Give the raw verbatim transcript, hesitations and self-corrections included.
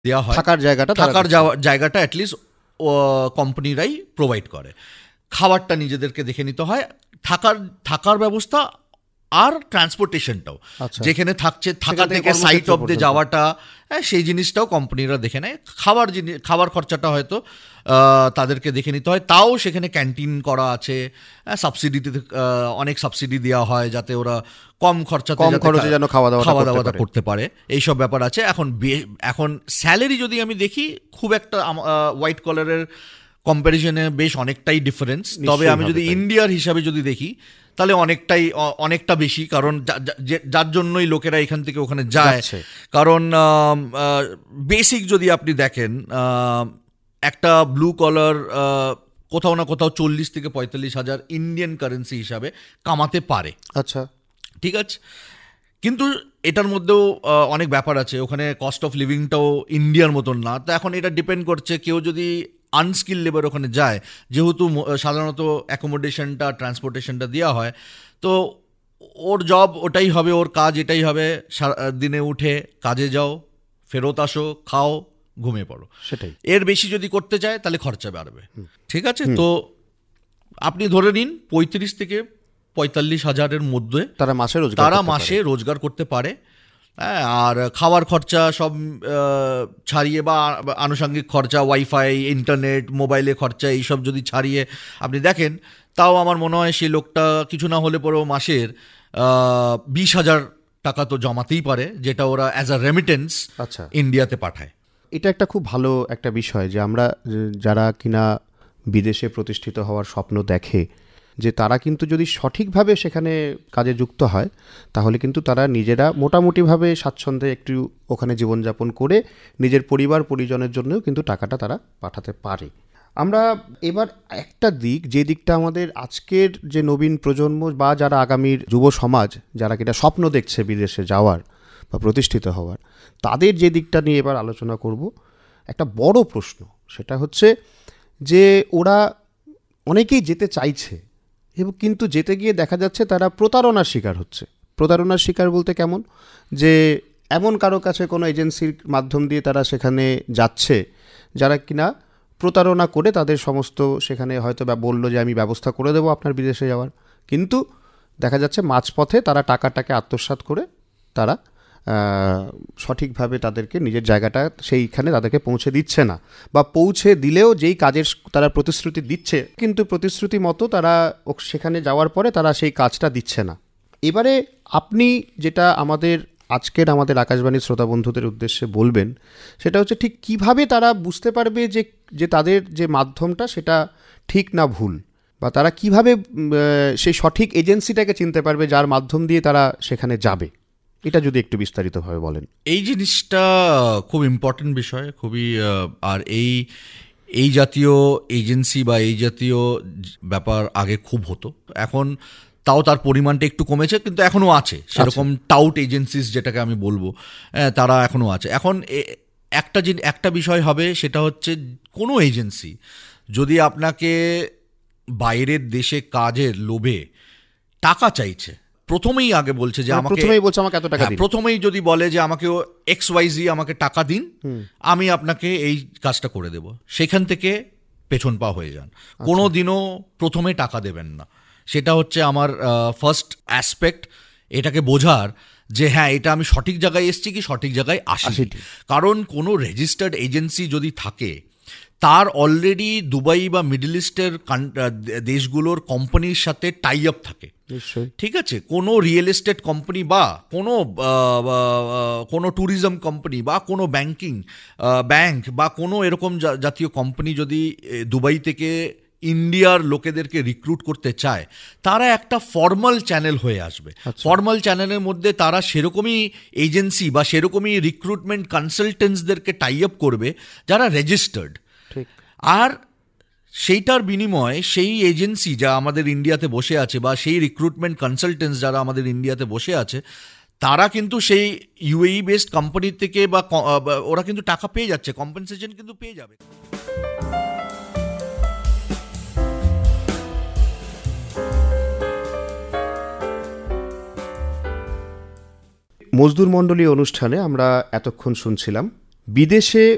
দেওয়া হয়, থাকার জায়গাটা থাকার জায়গাটা অ্যাটলিস্ট কোম্পানিরাই প্রোভাইড করে। খাবারটা নিজেদেরকে দেখে নিতে হয়, থাকার থাকার ব্যবস্থা আর ট্রান্সপোর্টেশনটাও, যেখানে থাকছে থাকা থেকে সাইট অব্দি যাওয়াটা, হ্যাঁ সেই জিনিসটাও কোম্পানিরা দেখে নেয়। খাবার জিনিস খাবার খরচাটা হয়তো তাদেরকে দেখে নিতে হয়, তাও সেখানে ক্যান্টিন করা আছে, সাবসিডিতে অনেক সাবসিডি দেওয়া হয় যাতে ওরা কম খরচাতে যেন খাওয়া দাওয়া খাওয়া দাওয়াটা করতে পারে, এইসব ব্যাপার আছে। এখন এখন স্যালারি যদি আমি দেখি, খুব একটা হোয়াইট কলারের কম্প্যারিজনে বেশ অনেকটাই ডিফারেন্স। তবে আমি যদি ইন্ডিয়ার হিসাবে যদি দেখি তাহলে অনেকটাই অনেকটা বেশি, কারণ যার জন্যই লোকেরা এখান থেকে ওখানে যায়। কারণ বেসিক যদি আপনি দেখেন, একটা ব্লু কলার কোথাও না কোথাও চল্লিশ থেকে পঁয়তাল্লিশ হাজার ইন্ডিয়ান কারেন্সি হিসাবে কামাতে পারে। আচ্ছা, ঠিক আছে, কিন্তু এটার মধ্যেও অনেক ব্যাপার আছে, ওখানে কস্ট অফ লিভিংটাও ইন্ডিয়ার মতন না। তো এখন এটা ডিপেন্ড করছে, কেউ যদি আনস্কিল লেবার ওখানে যায়, যেহেতু সাধারণত অ্যাকোমোডেশনটা ট্রান্সপোর্টেশনটা দেওয়া হয়, তো ওর জব ওটাই হবে, ওর কাজ এটাই হবে, দিনে উঠে কাজে যাও, ফেরত আসো, খাও, ঘুমিয়ে পড়ো, সেটাই। এর বেশি যদি করতে চায় তাহলে খরচা বাড়বে। ঠিক আছে, তো আপনি ধরে নিন পঁয়ত্রিশ থেকে পঁয়তাল্লিশ হাজারের মধ্যে তারা মাসে রোজগার তারা মাসে রোজগার করতে পারে। হ্যাঁ, আর খাওয়ার খরচা সব ছাড়িয়ে বা আনুষঙ্গিক খরচা, ওয়াইফাই, ইন্টারনেট, মোবাইলে খরচা, এইসব যদি ছাড়িয়ে আপনি দেখেন, তাও আমার মনে হয় সেই লোকটা কিছু না হলে পরেও মাসের বিশ হাজার টাকা তো জমাতেই পারে, যেটা ওরা অ্যাজ আ রেমিটেন্স আচ্ছা ইন্ডিয়াতে পাঠায়। এটা একটা খুব ভালো একটা বিষয় যে আমরা যারা কিনা বিদেশে প্রতিষ্ঠিত হওয়ার স্বপ্ন দেখে, যে তারা কিন্তু যদি সঠিকভাবে সেখানে কাজে যুক্ত হয়, তাহলে কিন্তু তারা নিজেরা মোটামুটিভাবে স্বাচ্ছন্দ্যে একটু ওখানে জীবনযাপন করে নিজের পরিবার পরিজনের জন্যও কিন্তু টাকাটা তারা পাঠাতে পারে। আমরা এবার একটা দিক, যে দিকটা আমাদের আজকের যে নবীন প্রজন্ম বা যারা আগামীর যুব সমাজ যারা কিনা স্বপ্ন দেখছে বিদেশে যাওয়ার বা প্রতিষ্ঠিত হওয়ার, তাদের যে দিকটা নিয়ে এবার আলোচনা করব। একটা বড় প্রশ্ন সেটা হচ্ছে যে ওরা অনেকেই যেতে চাইছে, এবং কিন্তু যেতে গিয়ে দেখা যাচ্ছে তারা প্রতারণার শিকার হচ্ছে। প্রতারণার শিকার বলতে কেমন, যে এমন কারো কাছে কোনো এজেন্সির মাধ্যম দিয়ে তারা সেখানে যাচ্ছে, যারা কিনা প্রতারণা করে তাদের সমস্ত সেখানে হয়তো বললো যে আমি ব্যবস্থা করে দেবো আপনার বিদেশে যাওয়ার, কিন্তু দেখা যাচ্ছে মাঝপথে তারা টাকাটাকে আত্মসাৎ করে তারা সঠিকভাবে তাদেরকে নিজের জায়গাটা সেইখানে তাদেরকে পৌঁছে দিচ্ছে না, বা পৌঁছে দিলেও যেই কাজের তারা প্রতিশ্রুতি দিচ্ছে, কিন্তু প্রতিশ্রুতি মতো তারা সেখানে যাওয়ার পরে তারা সেই কাজটা দিচ্ছে না। এবারে আপনি যেটা আমাদের আজকের আমাদের আকাশবাণীর শ্রোতা বন্ধুদের উদ্দেশ্যে বলবেন, সেটা হচ্ছে ঠিক কিভাবে তারা বুঝতে পারবে যে যে তাদের যে মাধ্যমটা সেটা ঠিক না ভুল, বা তারা কিভাবে সেই সঠিক এজেন্সিটাকে চিনতে পারবে যার মাধ্যম দিয়ে তারা সেখানে যাবে, এটা যদি একটু বিস্তারিতভাবে বলেন। এই জিনিসটা খুব ইম্পর্টেন্ট বিষয়, খুবই। আর এই এই জাতীয় এজেন্সি বা এই জাতীয় ব্যাপার আগে খুব হতো, এখন তাও তার পরিমাণটা একটু কমেছে, কিন্তু এখনও আছে সেরকম টাউট এজেন্সিস, যেটাকে আমি বলবো, তারা এখনও আছে। এখন একটা একটা বিষয় হবে, সেটা হচ্ছে কোনো এজেন্সি যদি আপনাকে বাইরের দেশে কাজের লোভে টাকা চাইছে, প্রথমেই আগে বলছে যে আমাকে প্রথমেই বলছে আমাকে এত টাকা দিন, প্রথমেই যদি বলে যে আমাকে এক্স ওয়াই জি আমাকে টাকা দিন, আমি আপনাকে এই কাজটা করে দেব, সেখান থেকে পেছন পা হয়ে যান। কোনো দিনও প্রথমে টাকা দেবেন না। সেটা হচ্ছে আমার ফার্স্ট অ্যাসপেক্ট, এটাকে বোঝার যে হ্যাঁ এটা আমি সঠিক জায়গায় এসেছি কি সঠিক জায়গায় আসি। কারণ কোনো রেজিস্টার্ড এজেন্সি যদি থাকে, তার অলরেডি দুবাই বা মিডল ইস্টের দেশগুলোর কোম্পানির সাথে টাই আপ থাকে। ঠিক আছে, কোনো রিয়েল এস্টেট কোম্পানি বা কোনো কোনো ট্যুরিজম কোম্পানি বা কোনো ব্যাংকিং ব্যাংক বা কোনো এরকম জাতীয় কোম্পানি যদি দুবাই থেকে ইন্ডিয়ার লোকেদেরকে রিক্রুট করতে চায়, তারা একটা ফর্মাল চ্যানেল হয়ে আসবে। ফর্মাল চ্যানেলের মধ্যে তারা সেরকমই এজেন্সি বা সেরকমই রিক্রুটমেন্ট কনসালটেন্টসদেরকে টাই আপ করবে যারা রেজিস্টার্ড। আর সেইটার বিনিময়ে সেই এজেন্সি যা আমাদের ইন্ডিয়াতে বসে আছে বা সেই রিক্রুটমেন্ট কনসালটেন্টস যারা আমাদের ইন্ডিয়াতে বসে আছে, তারা কিন্তু সেই ইউএই বেসড কোম্পানির থেকে বা ওরা কিন্তু টাকা পেয়ে যাচ্ছে, কম্পেনসেশন কিন্তু পেয়ে যাবে। মজদুর মণ্ডলী অনুষ্ঠানে আমরা এতক্ষণ শুনছিলাম বিদেশে